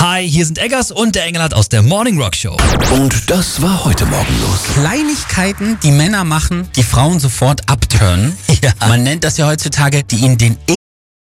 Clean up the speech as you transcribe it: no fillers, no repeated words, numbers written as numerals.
Hi, hier sind Eggers und der Engelhardt aus der Morning Rock Show. Und das war heute Morgen los. Kleinigkeiten, die Männer machen, die Frauen sofort abturnen. Ja. Man nennt das ja heutzutage, die ihnen den